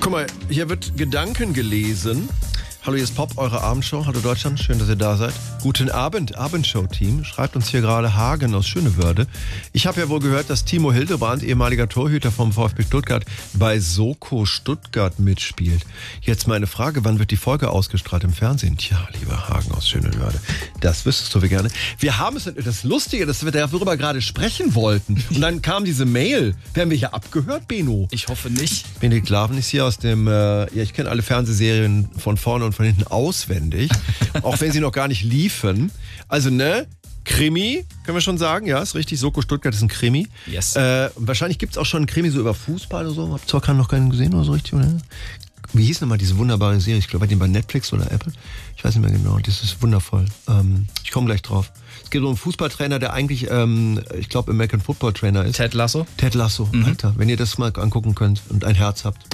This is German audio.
Guck mal, hier wird Gedanken gelesen. Hallo, hier ist Pop, eure Abendshow. Hallo Deutschland, schön, dass ihr da seid. Guten Abend, Abendshow-Team. Schreibt uns hier gerade Hagen aus Schönewörde. Ich habe ja wohl gehört, dass Timo Hildebrand, ehemaliger Torhüter vom VfB Stuttgart, bei Soko Stuttgart mitspielt. Jetzt meine Frage, wann wird die Folge ausgestrahlt im Fernsehen? Tja, lieber Hagen aus Schönewörde, das wüsstest du wie gerne. Wir haben es, das Lustige, dass wir darüber gerade sprechen wollten. Und dann kam diese Mail. Werden wir hier abgehört, Beno? Ich hoffe nicht. Benedikt Laven ist hier aus dem, ich kenne alle Fernsehserien von vorne und von hinten auswendig, auch wenn sie noch gar nicht liefen. Also, Krimi, können wir schon sagen, ja, ist richtig. Soko Stuttgart ist ein Krimi. Yes. Wahrscheinlich gibt es auch schon einen Krimi so über Fußball oder so. Habt ihr auch noch keinen gesehen oder so richtig, oder? Wie hieß nochmal diese wunderbare Serie? Ich glaube, bei Netflix oder Apple. Ich weiß nicht mehr genau. Das ist wundervoll. Ich komme gleich drauf. Es geht um einen Fußballtrainer, der eigentlich, ich glaube, American Football Trainer ist. Ted Lasso? Ted Lasso, Alter. Wenn ihr das mal angucken könnt und ein Herz habt.